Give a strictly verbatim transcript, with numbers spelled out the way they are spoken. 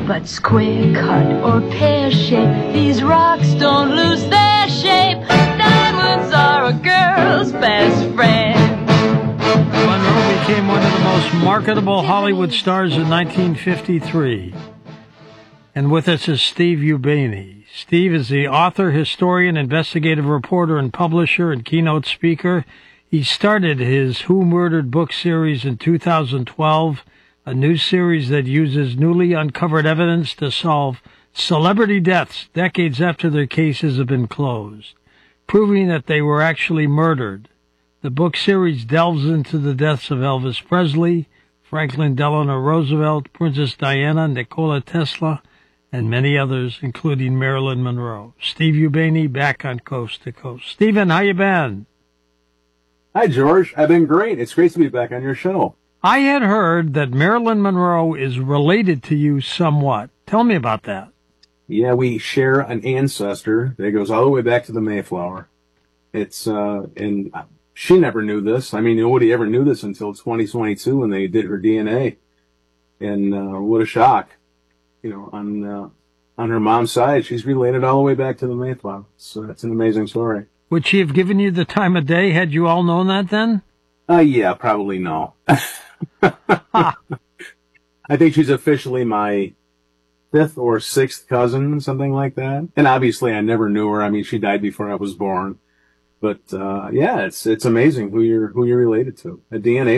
but square cut or pear shape. These rocks don't lose their shape. Diamonds are a girl's best friend. Monroe became one of the most marketable Hollywood stars in nineteen fifty-three. And with us is Steve Ubeni. Steve is the author, historian, investigative reporter, and publisher and keynote speaker. He started his Who Murdered book series in two thousand twelve, a new series that uses newly uncovered evidence to solve celebrity deaths decades after their cases have been closed, proving that they were actually murdered. The book series delves into the deaths of Elvis Presley, Franklin Delano Roosevelt, Princess Diana, Nikola Tesla, and many others, including Marilyn Monroe. Steve Ubeni back on Coast to Coast. Stephen, how you been? Hi, George. I've been great. It's great to be back on your show. I had heard that Marilyn Monroe is related to you somewhat. Tell me about that. Yeah, we share an ancestor that goes all the way back to the Mayflower. It's, uh, and she never knew this. I mean, nobody ever knew this until twenty twenty-two when they did her D N A. And, uh, what a shock. You know, on, uh, on her mom's side, she's related all the way back to the Mayflower. So that's an amazing story. Would she have given you the time of day had you all known that then? Uh, yeah, probably no. I think she's officially my fifth or sixth cousin, something like that. And obviously I never knew her. I mean, she died before I was born. But, uh, yeah, it's, it's amazing who you're, who you're related to. A D N A